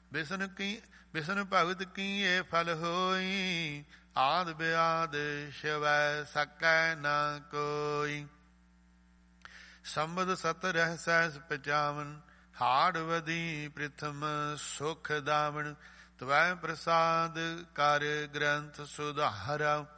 ਬਿਸਨ ਭਗਤ ਕੀਏ ਫਲ ਹੋਈ, ਆਦ ਬਿਆਦ ਸ਼ਿਵੈ ਸਕੈ ਨਾ ਕੋਈ। ਸੰਬਦ ਸਤ ਰਹਿ ਸਹਿਸ ਪਚਾਵਨ, ਹਾੜ ਵਦੀ ਪ੍ਰਿਥਮ ਸੁਖ ਦਾਵਣ। ਤਵੈ ਪ੍ਰਸਾਦ ਕਰ ਗ੍ਰੰਥ ਸੁਧਾਰਾ,